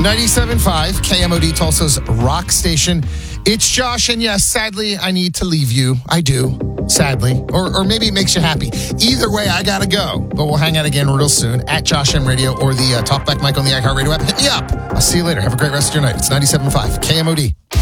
97.5 KMOD Tulsa's rock station. It's Josh, and yes, sadly, I need to leave you. I do, sadly. Or maybe it makes you happy. Either way, I gotta go. But we'll hang out again real soon at Josh M Radio or the Talkback mic on the iHeartRadio app. Hit me up. I'll see you later. Have a great rest of your night. It's 97.5 KMOD.